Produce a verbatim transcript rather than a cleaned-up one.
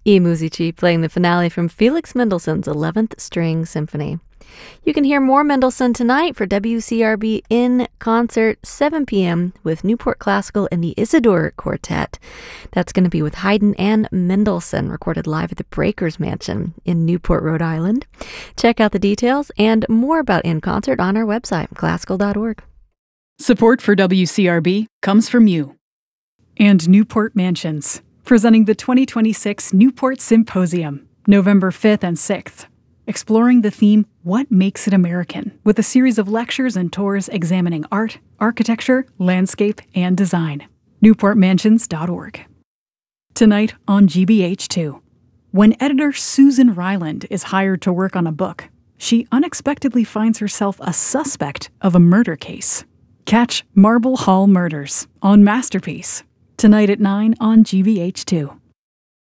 E. Musici playing the finale from Felix Mendelssohn's eleventh String Symphony. You can hear more Mendelssohn tonight for W C R B in concert, seven p.m. with Newport Classical and the Isidore Quartet. That's going to be with Haydn and Mendelssohn, recorded live at the Breakers Mansion in Newport, Rhode Island. Check out the details and more about In Concert on our website, classical dot org. Support for W C R B comes from you. And Newport Mansions, presenting the twenty twenty-six Newport Symposium, November fifth and sixth. Exploring the theme, What Makes It American, with a series of lectures and tours examining art, architecture, landscape, and design. newport mansions dot org. Tonight on G B H two. When editor Susan Ryland is hired to work on a book, she unexpectedly finds herself a suspect of a murder case. Catch Marble Hall Murders on Masterpiece, tonight at nine on G B H two.